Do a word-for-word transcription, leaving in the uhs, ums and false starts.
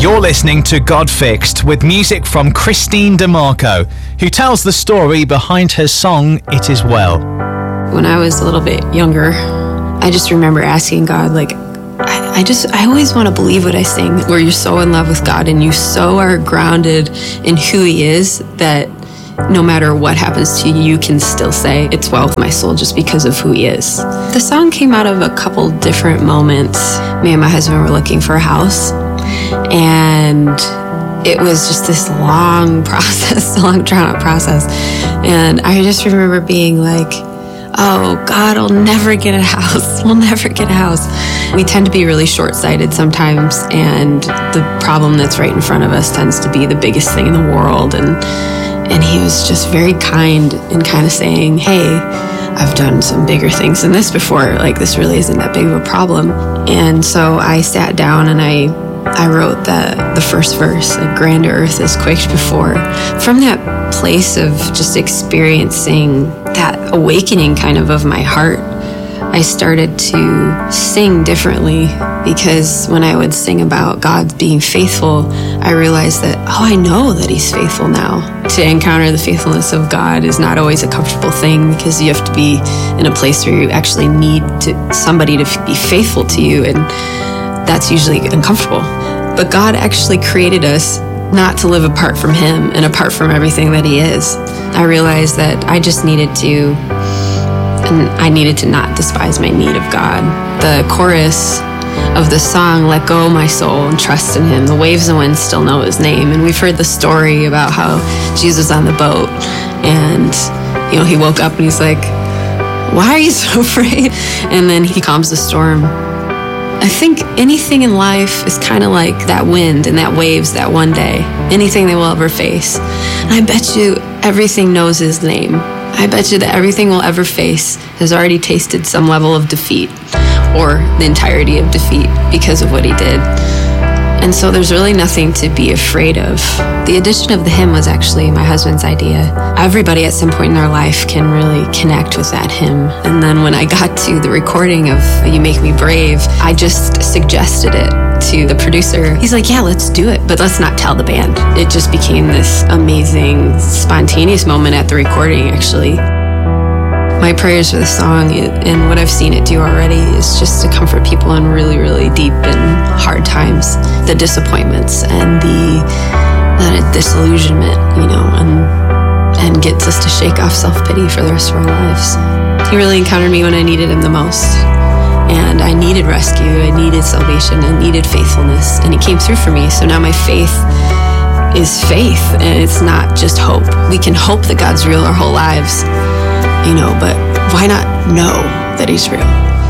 You're listening to God Fixed with music from Christine DeMarco, who tells the story behind her song, It Is Well. When I was a little bit younger, I just remember asking God, like, I, I just, I always want to believe what I sing, where you're so in love with God and you so are grounded in who He is that no matter what happens to you, you can still say, it's well with my soul just because of who He is. The song came out of a couple different moments. Me and my husband were looking for a house, and it was just this long process, long drawn out process. And I just remember being like, oh, God, I'll never get a house. We'll never get a house. We tend to be really short-sighted sometimes, and the problem that's right in front of us tends to be the biggest thing in the world. And and He was just very kind and kind of saying, hey, I've done some bigger things than this before. Like, this really isn't that big of a problem. And so I sat down and I I wrote the, the first verse, like, grander earth has quaked before. From that place of just experiencing that awakening kind of of my heart, I started to sing differently, because when I would sing about God being faithful, I realized that, oh, I know that He's faithful now. To encounter the faithfulness of God is not always a comfortable thing, because you have to be in a place where you actually need to, somebody to be faithful to you, and that's usually uncomfortable. But God actually created us not to live apart from Him and apart from everything that He is. I realized that I just needed to, and I needed to not despise my need of God. The chorus of the song, let go my soul and trust in Him. The waves and winds still know His name. And we've heard the story about how Jesus was on the boat, and, you know, He woke up and He's like, why are you so afraid? And then He calms the storm. I think anything in life is kind of like that wind and that waves that one day, anything they will ever face. And I bet you everything knows His name. I bet you that everything we'll ever face has already tasted some level of defeat, or the entirety of defeat, because of what He did. And so there's really nothing to be afraid of. The addition of the hymn was actually my husband's idea. Everybody at some point in their life can really connect with that hymn. And then when I got to the recording of You Make Me Brave, I just suggested it to the producer. He's like, yeah, let's do it, but let's not tell the band. It just became this amazing, spontaneous moment at the recording, actually. My prayers for the song and what I've seen it do already is just to comfort people in really, really deep and hard times. The disappointments and the, the disillusionment, you know, and and gets us to shake off self-pity for the rest of our lives. He really encountered me when I needed Him the most. And I needed rescue, I needed salvation, I needed faithfulness. And He came through for me. So now my faith is faith, and it's not just hope. We can hope that God's real our whole lives, you know, but why not know that He's real?